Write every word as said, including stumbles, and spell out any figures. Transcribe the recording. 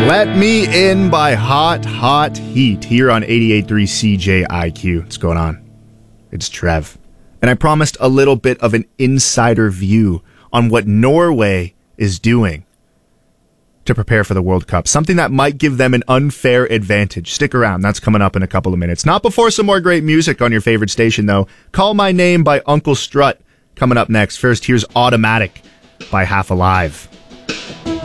Let Me In by Hot Hot Heat here on eighty-eight point three C J I Q. What's going on? It's Trev. And I promised a little bit of an insider view on what Norway is doing to prepare for the World Cup. Something that might give them an unfair advantage. Stick around. That's coming up in a couple of minutes. Not before some more great music on your favorite station, though. Call My Name by Uncle Strut coming up next. First, here's Automatic by Half Alive.